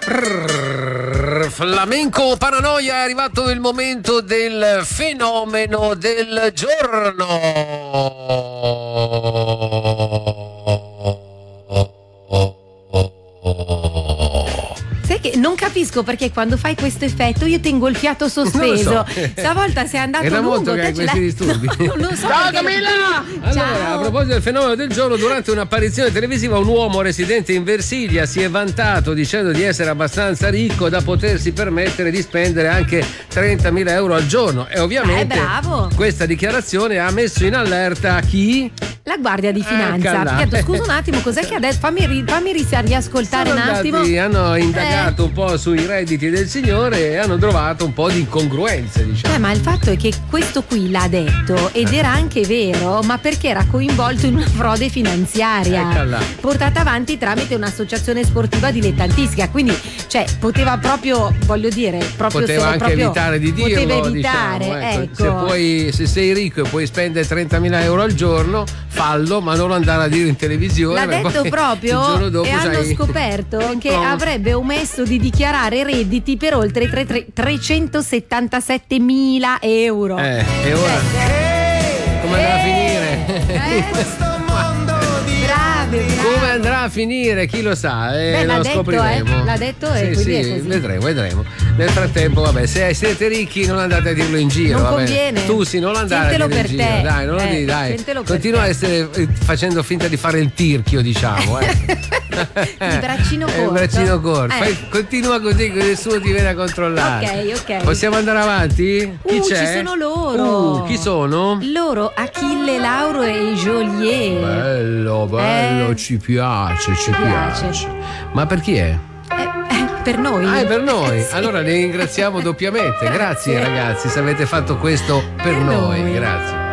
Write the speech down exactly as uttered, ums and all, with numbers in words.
Flamenco Paranoia, è arrivato il momento del fenomeno del giorno. Sai che non capisco perché quando fai questo effetto io tengo il fiato sospeso. So. Stavolta sei andato Era lungo. molto che hai questi disturbi. No, non so. Ciao Camilla! Allora, Ciao. a proposito del fenomeno del giorno, durante un'apparizione televisiva un uomo residente in Versilia si è vantato dicendo di essere abbastanza ricco da potersi permettere di spendere anche trentamila euro al giorno e ovviamente Eh, bravo. questa dichiarazione ha messo in allerta chi? La Guardia di Finanza. Eccola. Mi ha detto, scusa un attimo, cos'è che ha detto? Fammi, ri- fammi ri- riascoltare Sono un attimo. andati, hanno indagato Eh. un po' sui redditi del signore e hanno trovato un po' di incongruenze, diciamo. Eh, ma il fatto è che questo qui l'ha detto ed era anche vero, ma perché era coinvolto in una frode finanziaria Eccola. portata avanti tramite un'associazione sportiva dilettantistica, quindi cioè poteva proprio, voglio dire, proprio Poteva solo anche proprio, evitare di dirlo, poteva evitare, diciamo, ecco. ecco. Se, puoi, se sei ricco e puoi spendere trentamila euro al giorno, fallo, ma non andare a dire in televisione. L'ha perché detto poi proprio il giorno dopo e hanno sai- scoperto che No. avrebbe omesso di dichiarare redditi per oltre i tre- tre- trecentosettantasettemila euro. Eh, e ora come andrà a finire? Eh? Bravi, bravi. Come andrà a finire? Chi lo sa? Eh, Beh, l'ha lo detto, scopriremo. eh. L'ha detto e sì, quindi sì, è così. vedremo, vedremo. Nel frattempo, vabbè, se siete ricchi non andate a dirlo in giro. Non vabbè. conviene. Tu sì, non andare Tientelo a dirlo per in te. giro. Dai, non lo Eh, dici, dai. tientelo per Continua te. a essere eh, facendo finta di fare il tirchio, diciamo. Eh. Di braccino Eh, corto. braccino corto. Eh. Fai- continua così che nessuno ti viene a controllare. Ok, ok. Possiamo andare avanti? Chi Uh, c'è? ci sono loro. Uh, chi sono? Loro, Achille Lauro e Joliet. Bello, bello, Eh. ci piace, ci piace. piace. Ma per chi è? Eh, eh, per noi. Ah, è per noi. Eh, sì. Allora li ringraziamo doppiamente. Grazie Grazie. ragazzi, se avete fatto questo per, Per noi. noi. Grazie.